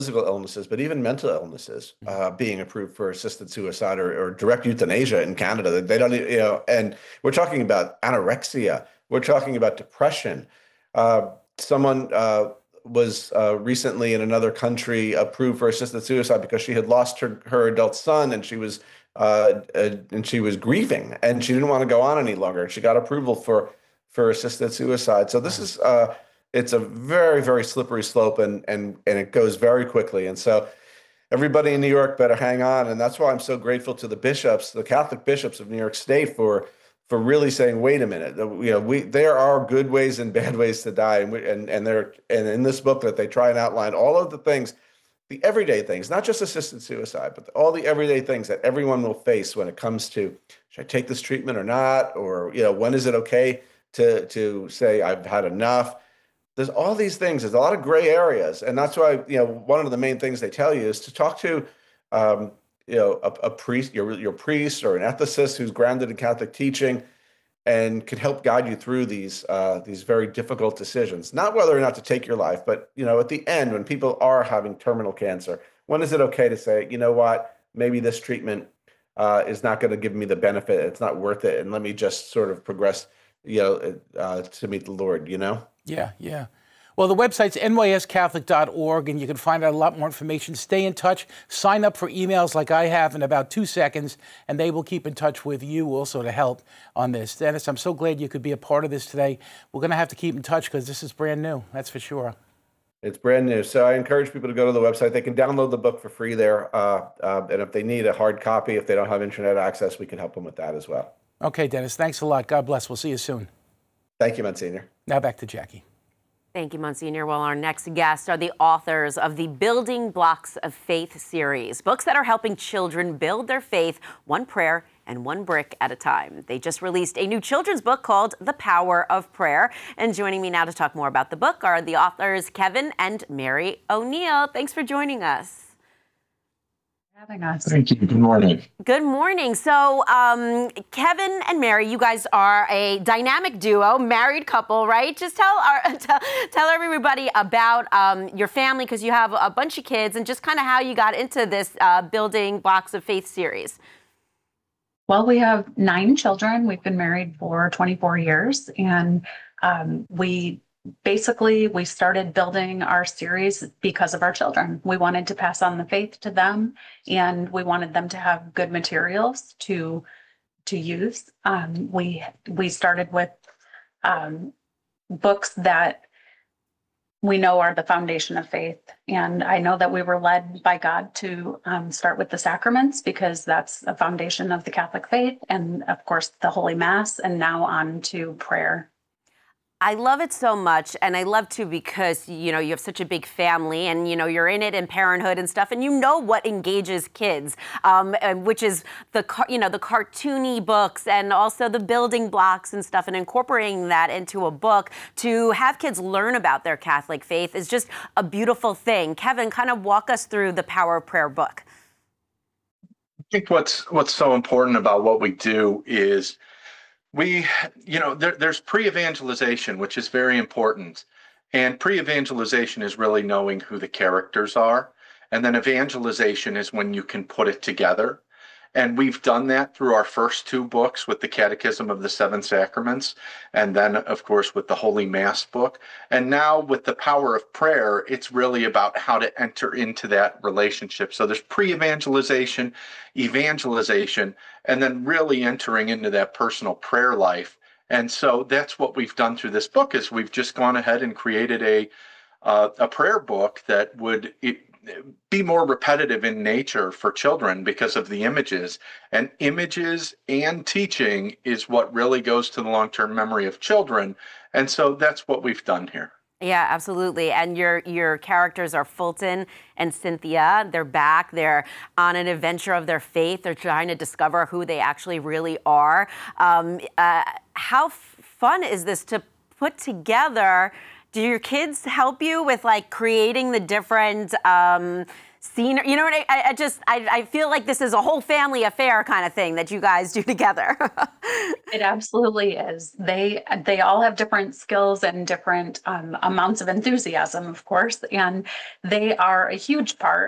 physical illnesses, but even mental illnesses being approved for assisted suicide or direct euthanasia in Canada. They don't, and we're talking about anorexia. We're talking about depression. Someone was recently in another country approved for assisted suicide because she had lost her adult son and she was grieving and she didn't want to go on any longer. She got approval for assisted suicide. So this is it's a very, very slippery slope and it goes very quickly. And so everybody in New York better hang on. And that's why I'm so grateful to the bishops, the Catholic bishops of New York State for really saying, wait a minute, there are good ways and bad ways to die. And in this book that they try and outline all of the things, the everyday things, not just assisted suicide, but all the everyday things that everyone will face when it comes to, should I take this treatment or not? Or, when is it okay to say I've had enough? There's all these things. There's a lot of gray areas. And that's why, one of the main things they tell you is to talk to, a priest, your priest or an ethicist who's grounded in Catholic teaching and can help guide you through these very difficult decisions. Not whether or not to take your life, but, at the end, when people are having terminal cancer, when is it okay to say, you know what, maybe this treatment is not going to give me the benefit. It's not worth it. And let me just sort of progress, to meet the Lord, Yeah, yeah. Well, the website's nyscatholic.org, and you can find out a lot more information. Stay in touch. Sign up for emails like I have in about 2 seconds, and they will keep in touch with you also to help on this. Dennis, I'm so glad you could be a part of this today. We're going to have to keep in touch because this is brand new. That's for sure. It's brand new. So I encourage people to go to the website. They can download the book for free there. And if they need a hard copy, if they don't have internet access, we can help them with that as well. Okay, Dennis. Thanks a lot. God bless. We'll see you soon. Thank you, Monsignor. Now back to Jackie. Thank you, Monsignor. Well, our next guests are the authors of the Building Blocks of Faith series, books that are helping children build their faith one prayer and one brick at a time. They just released a new children's book called The Power of Prayer. And joining me now to talk more about the book are the authors Kevin and Mary O'Neill. Thanks for joining us. Having us. Thank you. Good morning. Good morning. So, Kevin and Mary, you guys are a dynamic duo, married couple, right? Just tell everybody about your family, because you have a bunch of kids, and just kind of how you got into this Building Blocks of Faith series. Well, we have 9 children. We've been married for 24 years, and we started building our series because of our children. We wanted to pass on the faith to them, and we wanted them to have good materials to use. We started with books that we know are the foundation of faith. And I know that we were led by God to start with the sacraments, because that's a foundation of the Catholic faith, and of course the Holy Mass, and now on to prayer. I love it so much, and I love to because, you have such a big family, and, you're in it in parenthood and stuff, and what engages kids, which is the cartoony books and also the building blocks and stuff, and incorporating that into a book to have kids learn about their Catholic faith is just a beautiful thing. Kevin, kind of walk us through the Power of Prayer book. I think what's so important about what we do is there's pre-evangelization, which is very important. And pre-evangelization is really knowing who the characters are. And then evangelization is when you can put it together. And we've done that through our first 2 books with the Catechism of the 7 Sacraments, and then, of course, with the Holy Mass book. And now with the Power of Prayer, it's really about how to enter into that relationship. So there's pre-evangelization, evangelization, and then really entering into that personal prayer life. And so that's what we've done through this book, is we've just gone ahead and created a prayer book that would be more repetitive in nature for children because of the images. And images and teaching is what really goes to the long-term memory of children. And so that's what we've done here. Yeah, absolutely. And your characters are Fulton and Cynthia. They're back. They're on an adventure of their faith. They're trying to discover who they actually really are. How fun is this to put together Do your kids help you with like creating the different scenery? You know what I feel like this is a whole family affair kind of thing that you guys do together. It absolutely is. They all have different skills and different amounts of enthusiasm, of course, and they are a huge part